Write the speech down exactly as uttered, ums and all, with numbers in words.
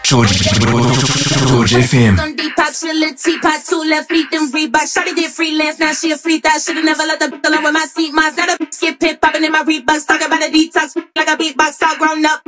George, George F M. On Depop, she a little teapot, two left feet, then Reebok. Shawty did freelance, now she a free thought. Shoulda never let the alone with my seat. Mine's not a skip pit, popping in my Reeboks. Talking about a detox, like a beatbox, all grown up.